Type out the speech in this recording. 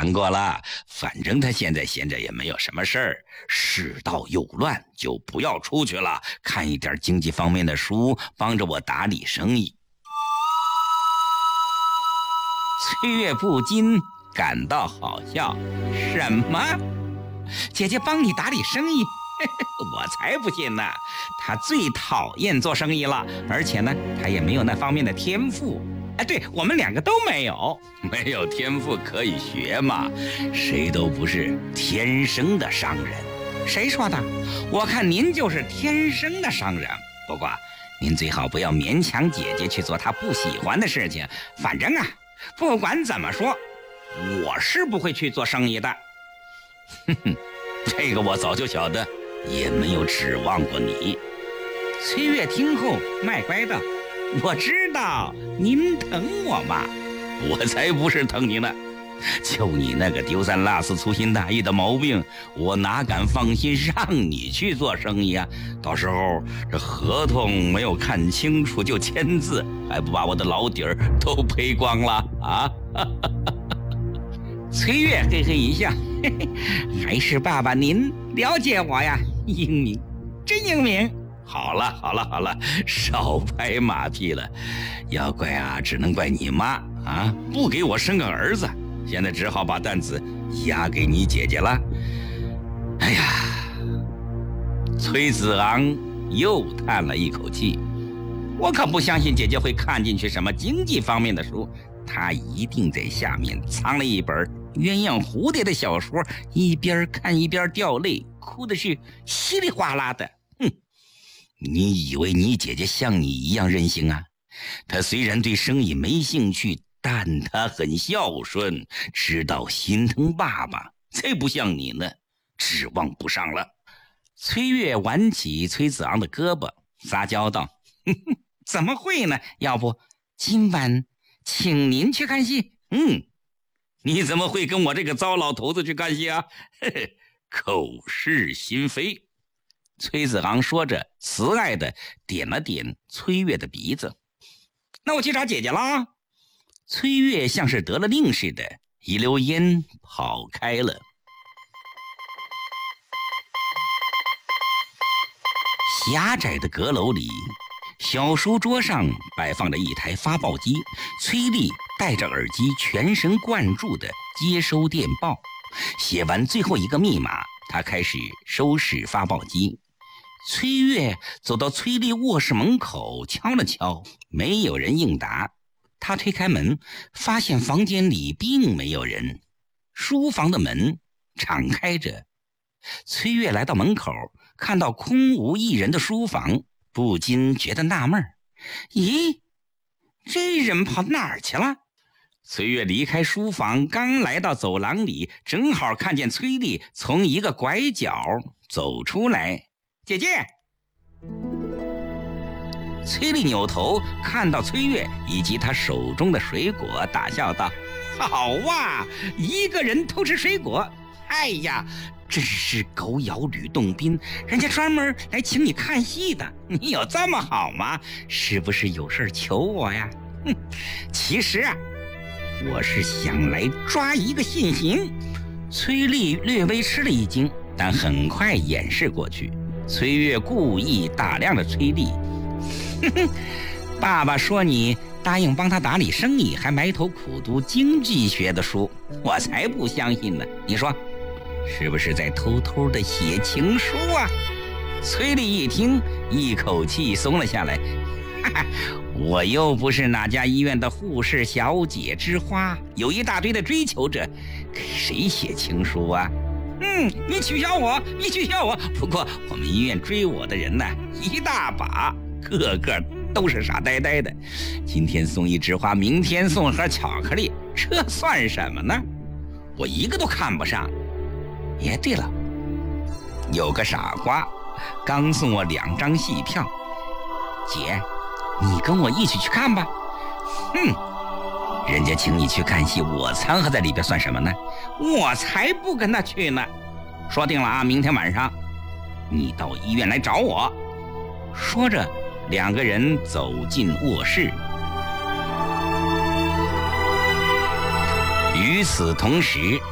谈过了，反正他现在闲着也没有什么事儿，世道又乱，就不要出去了，看一点经济方面的书，帮着我打理生意。崔月不禁感到好笑，什么？姐姐帮你打理生意？我才不信呢！她最讨厌做生意了，而且呢，她也没有那方面的天赋。哎，对，我们两个都没有。没有天赋可以学嘛，谁都不是天生的商人。谁说的？我看您就是天生的商人。不过，您最好不要勉强姐姐去做她不喜欢的事情。反正啊，不管怎么说，我是不会去做生意的。哼哼，这个我早就晓得，也没有指望过你。崔月听后卖乖道：“我知道您疼我嘛，我才不是疼你呢。就你那个丢三落四、粗心大意的毛病，我哪敢放心让你去做生意啊？到时候这合同没有看清楚就签字，还不把我的老底儿都赔光了啊？”崔月嘿嘿一笑，嘿嘿，还是爸爸您了解我呀，英明，真英明。好了，少拍马屁了，要怪啊，只能怪你妈啊，不给我生个儿子，现在只好把担子压给你姐姐了。哎呀，崔子昂又叹了一口气，我可不相信姐姐会看进去什么经济方面的书，她一定在下面藏了一本鸳鸯蝴蝶的小说，一边看一边掉泪，哭的是稀里哗啦的。你以为你姐姐像你一样任性啊？她虽然对生意没兴趣，但她很孝顺，知道心疼爸爸，才不像你呢，指望不上了。崔月挽起崔子昂的胳膊，撒娇道：“怎么会呢？要不今晚请您去看戏？”你怎么会跟我这个糟老头子去看戏啊？口是心非。崔子昂说着，慈爱的点了点崔月的鼻子。那我去找姐姐啦。崔月像是得了令似的，一溜烟跑开了。狭窄的阁楼里，小书桌上摆放着一台发报机，崔丽戴着耳机，全神贯注地接收电报。写完最后一个密码，他开始收拾发报机。崔月走到崔丽卧室门口，敲了敲，没有人应答。他推开门，发现房间里并没有人，书房的门敞开着。崔月来到门口，看到空无一人的书房，不禁觉得纳闷，咦，这人跑哪儿去了？崔月离开书房，刚来到走廊里，正好看见崔丽从一个拐角走出来。姐姐！崔丽扭头看到崔月以及他手中的水果，大笑道：“好哇，一个人偷吃水果，哎呀，真是狗咬吕洞宾，人家专门来请你看戏的，你有这么好吗？是不是有事求我呀？”其实啊，我是想来抓一个现行。崔丽略微吃了一惊，但很快掩饰过去。崔月故意打量着崔丽，爸爸说你答应帮他打理生意，还埋头苦读经济学的书，我才不相信呢。你说是不是在偷偷的写情书啊？崔丽一听，一口气松了下来。我又不是哪家医院的护士小姐之花，有一大堆的追求者，给谁写情书啊？你取笑我，你取笑我。不过我们医院追我的人呢，一大把，个个都是傻呆呆的。今天送一枝花，明天送盒巧克力，这算什么呢？我一个都看不上。对了，有个傻瓜刚送我2张戏票，姐，你跟我一起去看吧。人家请你去看戏，我掺和在里边算什么呢？我才不跟他去呢。说定了啊，明天晚上你到医院来找我。说着2个人走进卧室。与此同时，